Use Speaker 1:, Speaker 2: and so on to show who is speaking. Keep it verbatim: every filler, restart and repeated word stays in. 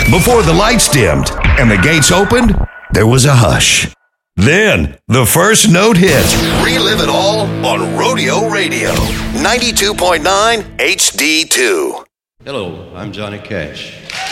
Speaker 1: Before the lights dimmed and the gates opened, there was a hush. Then, the first note hit. Relive it all on Rodeo Radio. ninety-two point nine H D two.
Speaker 2: Hello, I'm Johnny Cash.